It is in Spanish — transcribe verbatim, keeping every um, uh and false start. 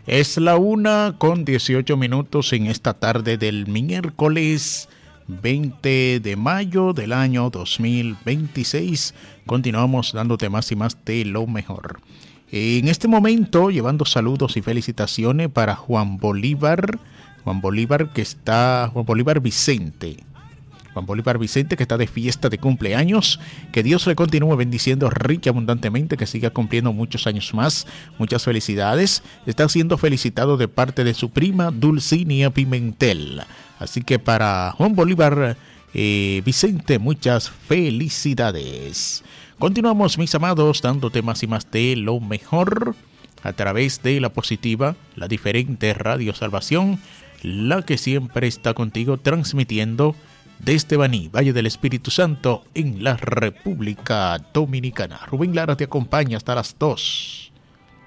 Es la una con dieciocho minutos en esta tarde del miércoles veinte de mayo del año dos mil veintiséis. Continuamos dándote más y más de lo mejor. En este momento, llevando saludos y felicitaciones para Juan Bolívar. Juan Bolívar que está, Juan Bolívar Vicente. Juan Bolívar Vicente, que está de fiesta de cumpleaños. Que Dios le continúe bendiciendo rica y abundantemente, que siga cumpliendo muchos años más. Muchas felicidades. Está siendo felicitado de parte de su prima Dulcinea Pimentel. Así que para Juan Bolívar eh, Vicente, muchas felicidades. Continuamos, mis amados, dándote más y más de lo mejor a través de la positiva, la diferente Radio Salvación, la que siempre está contigo, transmitiendo desde Baní, Valle del Espíritu Santo, en la República Dominicana. Rubén Lara te acompaña hasta las dos.